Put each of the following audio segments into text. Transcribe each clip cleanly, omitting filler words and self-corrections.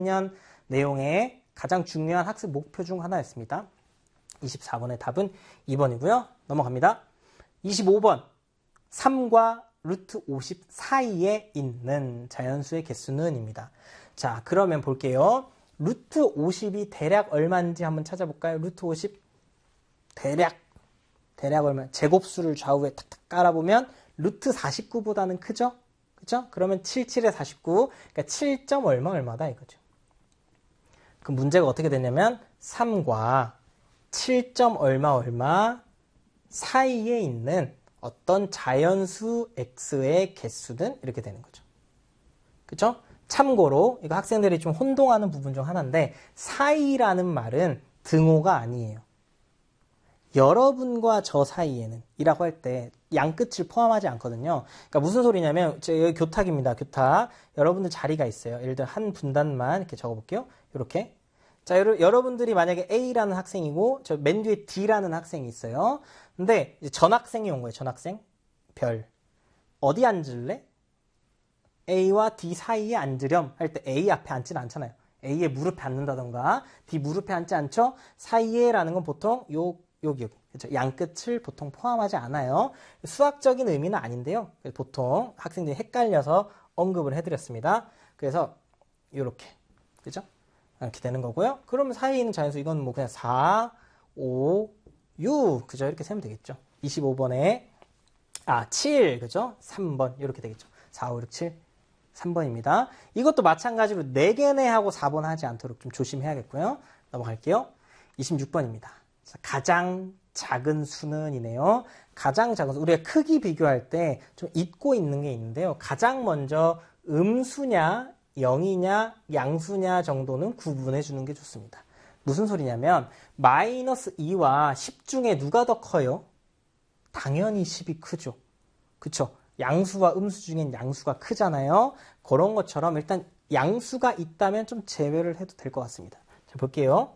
2024년 내용의 가장 중요한 학습 목표 중 하나였습니다. 24번의 답은 2번이고요. 넘어갑니다. 25번 3과 루트 50 사이에 있는 자연수의 개수는 입니다. 자, 그러면 볼게요. 루트 50이 대략 얼마인지 한번 찾아볼까요? 루트 50 대략 얼마? 제곱수를 좌우에 탁탁 깔아보면 루트 49보다는 크죠? 그죠? 그러면 77에 49, 그러니까 7점 얼마다 이거죠. 그 문제가 어떻게 되냐면 3과 7점 얼마 사이에 있는 어떤 자연수 x의 개수는 이렇게 되는 거죠. 그죠? 참고로 이거 학생들이 좀 혼동하는 부분 중 하나인데 사이라는 말은 등호가 아니에요. 여러분과 저 사이에는 이라고 할 때 양끝을 포함하지 않거든요. 그러니까 무슨 소리냐면 여기 교탁입니다. 교탁. 여러분들 자리가 있어요. 예를 들어 한 분단만 이렇게 적어볼게요. 이렇게. 자, 여러분들이 만약에 A라는 학생이고 저 맨 뒤에 D라는 학생이 있어요. 근데 이제 전학생이 온 거예요. 전학생. 별. 어디 앉을래? A와 D 사이에 앉으렴 할 때 A 앞에 앉지는 않잖아요. A의 무릎에 앉는다던가 D 무릎에 앉지 않죠? 사이에라는 건 보통 여기. 그렇죠? 양끝을 보통 포함하지 않아요. 수학적인 의미는 아닌데요. 보통 학생들이 헷갈려서 언급을 해드렸습니다. 그래서 이렇게. 그죠? 이렇게 되는 거고요. 그러면 사이에 있는 자연수 이건 뭐 그냥 4, 5, 6 그죠? 이렇게 세면 되겠죠. 25번에 7 그죠? 3번 이렇게 되겠죠. 4, 5, 6, 7 3번입니다. 이것도 마찬가지로 4개네 하고 4번 하지 않도록 좀 조심해야겠고요. 넘어갈게요. 26번입니다. 가장 작은 수는 이네요. 가장 작은 수. 우리가 크기 비교할 때 좀 잊고 있는 게 있는데요. 가장 먼저 음수냐 0이냐 양수냐 정도는 구분해 주는 게 좋습니다. 무슨 소리냐면 마이너스 2와 10 중에 누가 더 커요? 당연히 10이 크죠. 그쵸? 양수와 음수 중엔 양수가 크잖아요. 그런 것처럼 일단 양수가 있다면 좀 제외를 해도 될 것 같습니다. 자, 볼게요.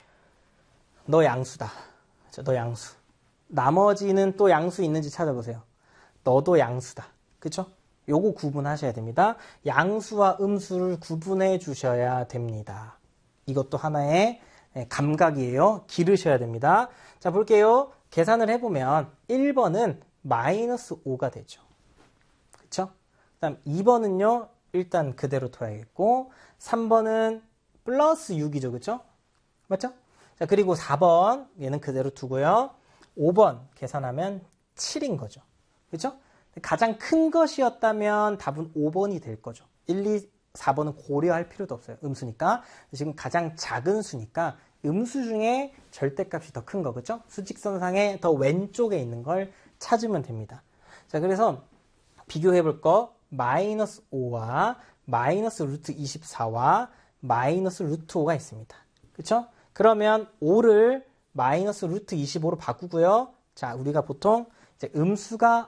너 양수다. 자, 너 양수. 나머지는 또 양수 있는지 찾아보세요. 너도 양수다. 그쵸? 요거 구분하셔야 됩니다. 양수와 음수를 구분해 주셔야 됩니다. 이것도 하나의 감각이에요. 기르셔야 됩니다. 자, 볼게요. 계산을 해보면 1번은 마이너스 5가 되죠. 그쵸? 그 다음 2번은요. 일단 그대로 둬야겠고 3번은 플러스 6이죠. 그쵸? 맞죠? 자, 그리고 4번 얘는 그대로 두고요. 5번 계산하면 7인 거죠. 그쵸? 가장 큰 것이었다면 답은 5번이 될 거죠. 1, 2, 4번은 고려할 필요도 없어요. 음수니까. 지금 가장 작은 수니까 음수 중에 절대값이 더 큰 거, 그죠? 수직선상에 더 왼쪽에 있는 걸 찾으면 됩니다. 자, 그래서 비교해 볼 거 마이너스 5와 마이너스 루트 24와 마이너스 루트 5가 있습니다. 그쵸? 그러면 5를 마이너스 루트 25로 바꾸고요. 자, 우리가 보통 이제 음수가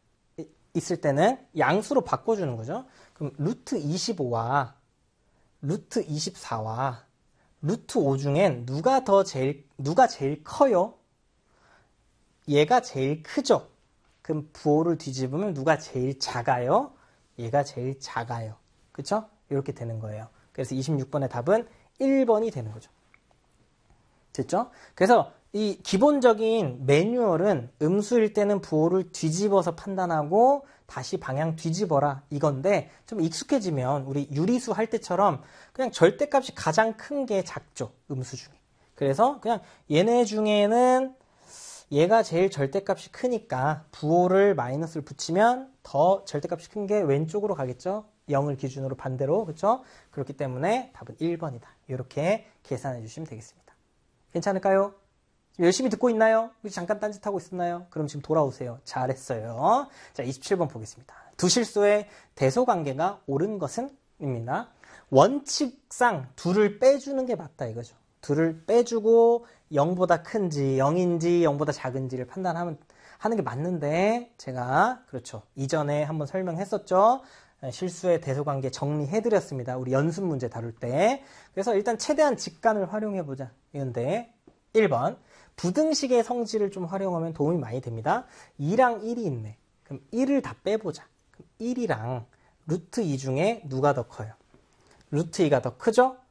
있을 때는 양수로 바꿔주는 거죠. 그럼 루트 25와 루트 24와 루트 5 중엔 누가 제일 커요? 얘가 제일 크죠. 그럼 부호를 뒤집으면 누가 제일 작아요? 얘가 제일 작아요. 그쵸? 이렇게 되는 거예요. 그래서 26번의 답은 1번이 되는 거죠. 됐죠? 그래서 이 기본적인 매뉴얼은 음수일 때는 부호를 뒤집어서 판단하고 다시 방향 뒤집어라 이건데 좀 익숙해지면 우리 유리수 할 때처럼 그냥 절대값이 가장 큰 게 작죠. 음수 중에. 그래서 그냥 얘네 중에는 얘가 제일 절대값이 크니까 부호를 마이너스를 붙이면 더 절대값이 큰 게 왼쪽으로 가겠죠. 0을 기준으로 반대로. 그렇죠? 그렇기 때문에 답은 1번이다. 이렇게 계산해 주시면 되겠습니다. 괜찮을까요? 열심히 듣고 있나요? 잠깐 딴짓하고 있었나요? 그럼 지금 돌아오세요. 잘했어요. 자, 27번 보겠습니다. 두 실수의 대소관계가 옳은 것은? 입니다. 원칙상 둘을 빼주는 게 맞다 이거죠. 둘을 빼주고 0보다 큰지 0인지 0보다 작은지를 판단하는 게 맞는데 제가 그렇죠. 이전에 한번 설명했었죠. 실수의 대소관계 정리해드렸습니다. 우리 연습 문제 다룰 때. 그래서 일단 최대한 직관을 활용해보자. 이건데 1번 부등식의 성질을 좀 활용하면 도움이 많이 됩니다. 2랑 1이 있네. 그럼 1을 다 빼보자. 그럼 1이랑 루트 2 중에 누가 더 커요? 루트 2가 더 크죠?